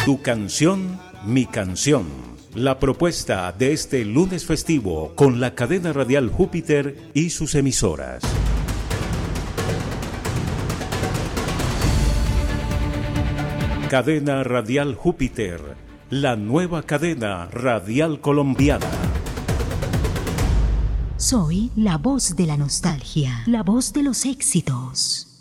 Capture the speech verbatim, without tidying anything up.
Tu canción, mi canción. La propuesta de este lunes festivo con la cadena radial Júpiter y sus emisoras. Cadena Radial Júpiter, la nueva cadena radial colombiana. Soy la voz de la nostalgia, la voz de los éxitos.